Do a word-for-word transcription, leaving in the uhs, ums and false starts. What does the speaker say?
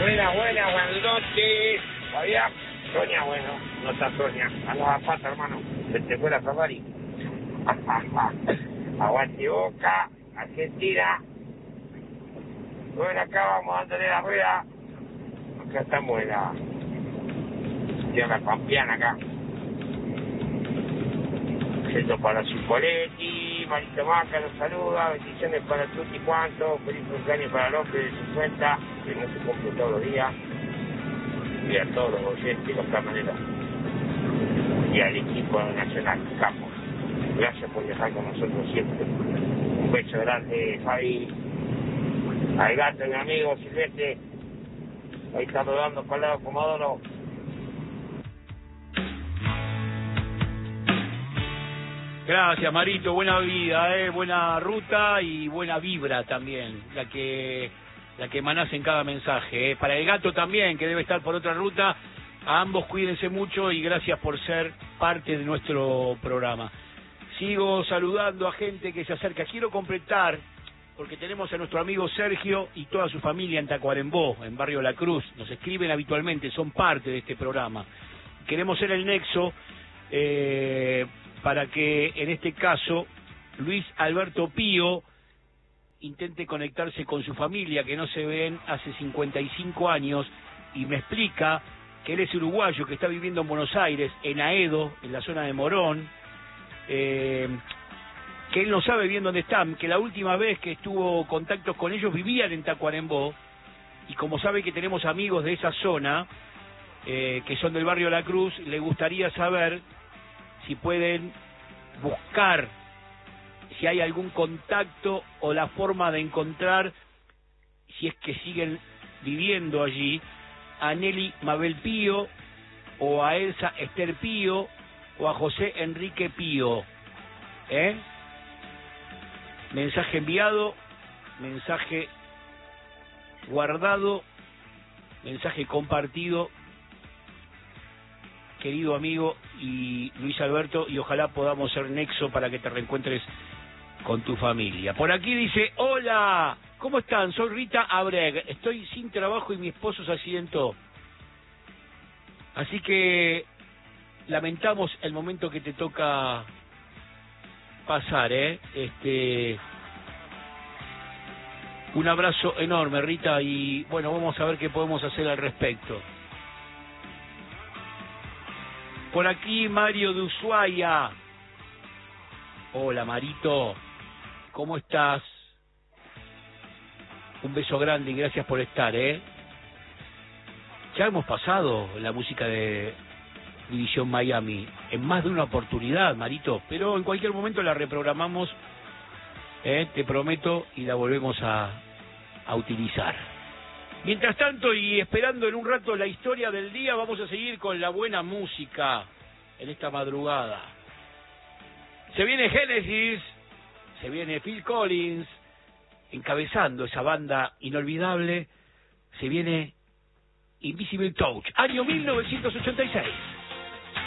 Buena, buena, buenas noches. Fabián, Sonia, bueno, no está Sonia. A la pata, hermano. Se te fue la safari. Aguante Boca, Argentina. Bueno, acá vamos dándole la rueda. Acá estamos en la tierra pampeana acá. Yendo para Cipoletti, Marito Maca los saluda, bendiciones para Tutti cuanto, feliz cumpleaños para López de cincuenta, que no se cumple todos los días, y a todos los oyentes, de otra manera, y al equipo nacional, Campos. Gracias por viajar con nosotros siempre. Un beso grande, Fabi, al gato, mi amigo Silvestre, ahí está rodando para el lado Comodoro. Gracias, Marito, buena vida, eh, buena ruta y buena vibra también, la que la que emanás en cada mensaje. Eh. Para el gato también, que debe estar por otra ruta, a ambos cuídense mucho y gracias por ser parte de nuestro programa. Sigo saludando a gente que se acerca. Quiero completar, porque tenemos a nuestro amigo Sergio y toda su familia en Tacuarembó, en Barrio La Cruz. Nos escriben habitualmente, son parte de este programa. Queremos ser el nexo eh, para que, en este caso, Luis Alberto Pío intente conectarse con su familia, que no se ven hace cincuenta y cinco años, y me explica que él es uruguayo, que está viviendo en Buenos Aires, en Aedo, en la zona de Morón, eh, que él no sabe bien dónde están, que la última vez que estuvo contactos con ellos vivían en Tacuarembó, y como sabe que tenemos amigos de esa zona, eh, que son del barrio La Cruz, le gustaría saber si pueden buscar, si hay algún contacto o la forma de encontrar, si es que siguen viviendo allí, a Nelly Mabel Pío, o a Elsa Esther Pío, o a José Enrique Pío. ¿Eh? Mensaje enviado, mensaje guardado, mensaje compartido, querido amigo y Luis Alberto, y ojalá podamos ser nexo para que te reencuentres con tu familia. Por aquí dice, hola, ¿cómo están? Soy Rita Abreg, estoy sin trabajo y mi esposo se accidentó. Así que lamentamos el momento que te toca pasar, ¿eh? Este, un abrazo enorme, Rita, y bueno, vamos a ver qué podemos hacer al respecto. Por aquí Mario de Ushuaia. Hola, Marito, ¿cómo estás? Un beso grande y gracias por estar, ¿eh? Ya hemos pasado la música de División Miami en más de una oportunidad, Marito, pero en cualquier momento la reprogramamos, ¿eh? Te prometo, y la volvemos a, a utilizar. Mientras tanto, y esperando en un rato la historia del día, vamos a seguir con la buena música en esta madrugada. Se viene Genesis, se viene Phil Collins, encabezando esa banda inolvidable, se viene Invisible Touch, año mil novecientos ochenta y seis.